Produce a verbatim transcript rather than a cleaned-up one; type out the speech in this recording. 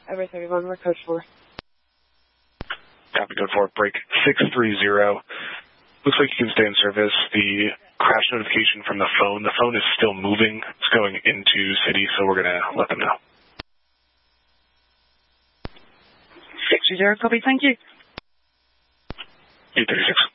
Everett thirty-one, we're code four. Copy, code four, break six three zero. Looks like you can stay in service. The crash notification from the phone, the phone is still moving. It's going into city, so we're going to let them know. six three zero, copy, thank you. eight thirty-six.